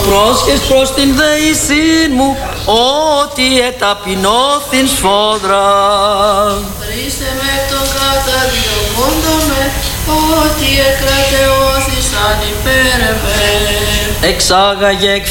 Πρόσχες προς την δεησήν μου, ότι εταπεινώθην σφόδρα. Χρήστε με τον καταδιωγόντο με, ότι εκρατεώθησαν υπέρ εμέ. Εξάγαγε εκ